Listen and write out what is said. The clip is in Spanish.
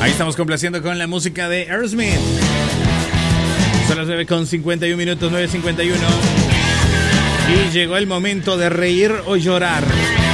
Ahí estamos complaciendo con la música de Aerosmith. Son las 9:51 minutos, 9:51. Y llegó el momento de reír o llorar.